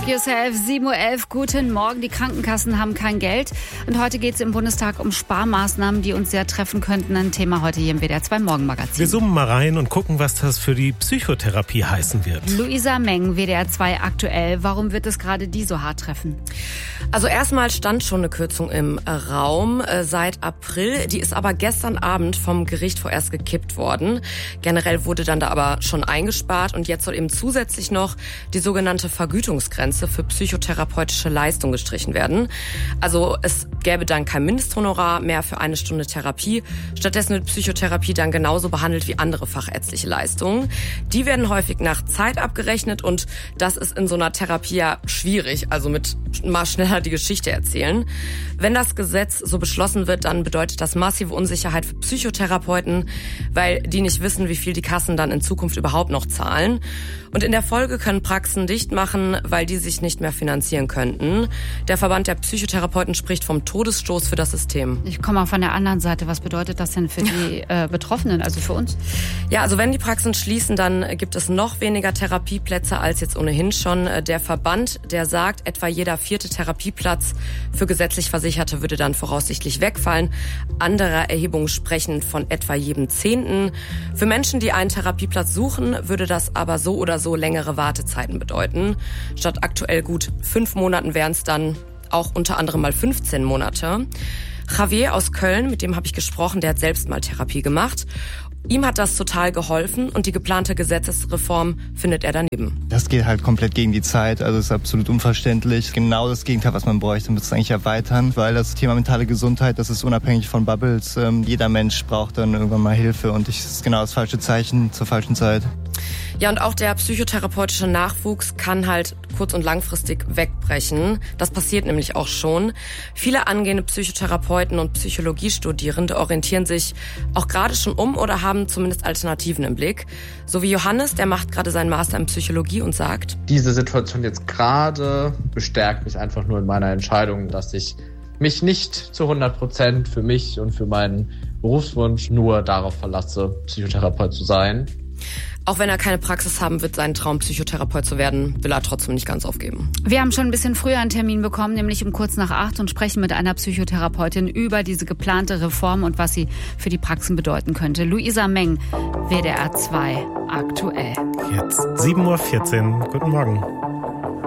Yourself, 7:11 Uhr. Guten Morgen. Die Krankenkassen haben kein Geld. Und heute geht es im Bundestag um Sparmaßnahmen, die uns sehr treffen könnten. Ein Thema heute hier im WDR 2 Morgenmagazin. Wir zoomen mal rein und gucken, was das für die Psychotherapie heißen wird. Luisa Meng, WDR 2 aktuell. Warum wird es gerade die so hart treffen? Also erstmal stand schon eine Kürzung im Raum seit April. Die ist aber gestern Abend vom Gericht vorerst gekippt worden. Generell wurde dann da aber schon eingespart und jetzt soll eben zusätzlich noch die sogenannte Vergütungsgrenze für psychotherapeutische Leistung gestrichen werden. Also es gäbe dann kein Mindesthonorar mehr für eine Stunde Therapie. Stattdessen wird Psychotherapie dann genauso behandelt wie andere fachärztliche Leistungen. Die werden häufig nach Zeit abgerechnet und das ist in so einer Therapie ja schwierig, also mit mal schneller die Geschichte erzählen. Wenn das Gesetz so beschlossen wird, dann bedeutet das massive Unsicherheit für Psychotherapeuten, weil die nicht wissen, wie viel die Kassen dann in Zukunft überhaupt noch zahlen. Und in der Folge können Praxen dicht machen, weil die sich nicht mehr finanzieren könnten. Der Verband der Psychotherapeuten spricht vom Todesstoß für das System. Ich komme mal von der anderen Seite. Was bedeutet das denn für die Betroffenen, also für uns? Ja, also wenn die Praxen schließen, dann gibt es noch weniger Therapieplätze als jetzt ohnehin schon. Der Verband, der sagt, etwa jeder 4. Therapieplatz für gesetzlich Versicherte würde dann voraussichtlich wegfallen. Andere Erhebungen sprechen von etwa jedem 10. Für Menschen, die einen Therapieplatz suchen, würde das aber so oder so längere Wartezeiten bedeuten. Statt aktuell gut 5 Monaten wären es dann auch unter anderem mal 15 Monate. Javier aus Köln, mit dem habe ich gesprochen, der hat selbst mal Therapie gemacht. Ihm hat das total geholfen und die geplante Gesetzesreform findet er daneben. Das geht halt komplett gegen die Zeit, also ist absolut unverständlich. Genau das Gegenteil, was man bräuchte, man müsste es eigentlich erweitern, weil das Thema mentale Gesundheit, das ist unabhängig von Bubbles. Jeder Mensch braucht dann irgendwann mal Hilfe und das ist genau das falsche Zeichen zur falschen Zeit. Ja, und auch der psychotherapeutische Nachwuchs kann halt kurz- und langfristig wegbrechen. Das passiert nämlich auch schon. Viele angehende Psychotherapeuten und Psychologiestudierende orientieren sich auch gerade schon um oder haben zumindest Alternativen im Blick. So wie Johannes, der macht gerade seinen Master in Psychologie und sagt: Diese Situation jetzt gerade bestärkt mich einfach nur in meiner Entscheidung, dass ich mich nicht zu 100% für mich und für meinen Berufswunsch nur darauf verlasse, Psychotherapeut zu sein. Auch wenn er keine Praxis haben wird, seinen Traum Psychotherapeut zu werden, will er trotzdem nicht ganz aufgeben. Wir haben schon ein bisschen früher einen Termin bekommen, nämlich um kurz nach 8 und sprechen mit einer Psychotherapeutin über diese geplante Reform und was sie für die Praxen bedeuten könnte. Luisa Meng, WDR 2 aktuell. Jetzt 7:14 Uhr. Guten Morgen.